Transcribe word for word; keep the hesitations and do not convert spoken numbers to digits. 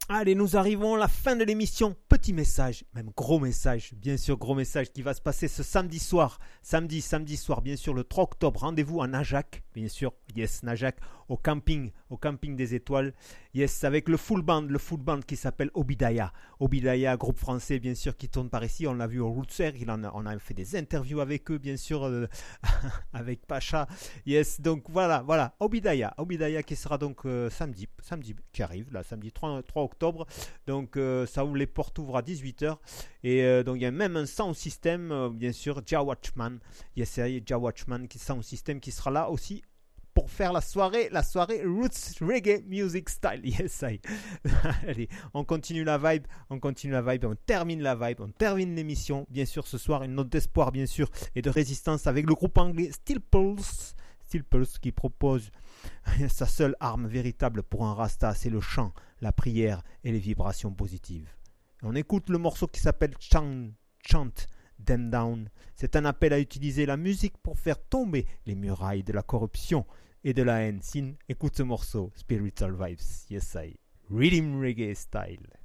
Allez, nous arrivons à la fin de l'émission. Petit message, même gros message, bien sûr, gros message qui va se passer ce samedi soir. Samedi, samedi soir, bien sûr, le trois octobre. Rendez-vous à Najac, bien sûr, yes, Najac, au camping, au camping des étoiles. Yes, avec le full band, le full band qui s'appelle Obidaya. Obidaya, groupe français, bien sûr, qui tourne par ici. On l'a vu au Rootser, il en a, on a fait des interviews avec eux, bien sûr, euh, avec Pacha. Yes, donc voilà, voilà, Obidaya, Obidaya qui sera donc euh, samedi, samedi qui arrive, là, samedi trois octobre. Donc euh, ça ouvre les portes, ouvre à dix-huit heures. Et euh, donc il y a même un sound system, euh, bien sûr, Jah Watchman. Yes, Jah Watchman qui sound system qui sera là aussi pour faire la soirée, la soirée Roots Reggae Music Style. Yes, I. Allez, on continue la vibe, on continue la vibe, on termine la vibe, on termine l'émission. Bien sûr, ce soir, une note d'espoir, bien sûr, et de résistance avec le groupe anglais Steel Pulse. Steel Pulse qui propose sa seule arme véritable pour un Rasta, c'est le chant, la prière et les vibrations positives. On écoute le morceau qui s'appelle Chant, Chant Them Down. C'est un appel à utiliser la musique pour faire tomber les murailles de la corruption et de la haine. Sin, écoute ce morceau, Spiritual Vibes, yes I, Rhythm Reggae Style.